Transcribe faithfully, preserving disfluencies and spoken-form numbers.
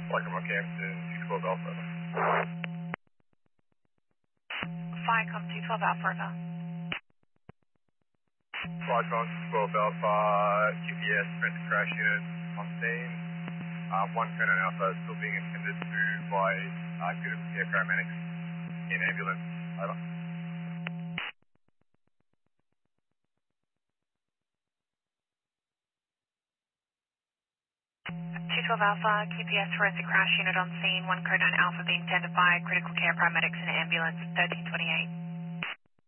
Welcome on Camden, two twelve Alpha. Viacom two twelve Alpha River. Viacom two twelve Alpha, G P S, transit crash unit on scene. Uh, one Conan Alpha is still being attended to by uh, critical care paramedics in ambulance. Over. two twelve Alpha, Q P S forensic crash unit on scene, one code nine Alpha being tended by critical care paramedics in ambulance, thirteen twenty-eight.